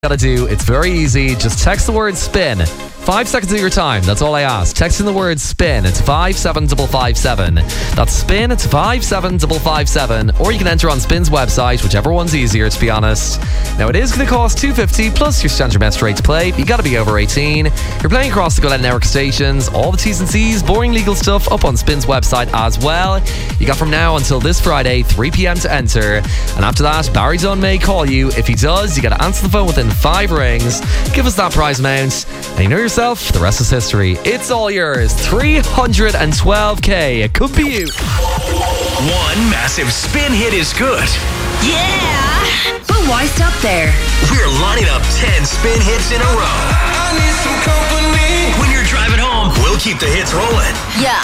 Gotta do, it's very easy. Just text the word spin. 5 seconds of your time, that's all I ask. Texting the word spin, it's 57557. That's spin, it's 57557. Or you can enter on Spin's website, whichever one's easier, to be honest. Now, it is going to cost $2.50 plus your standard message rate to play. You gotta be over 18. You're playing across the Glen Network stations. All the T's and C's, boring legal stuff up on Spin's website as well. You got from now until this Friday, 3 p.m. to enter. And after that, Barry Dunn may call you. If he does, you gotta answer the phone within 5 rings. Give us that prize amount, and you know yourself, the rest is history. It's all yours. 312k. It could be you. One massive spin hit is good. Yeah! But why stop there? We're lining up 10 spin hits in a row. I need some company. When you're driving home, we'll keep the hits rolling. Yeah.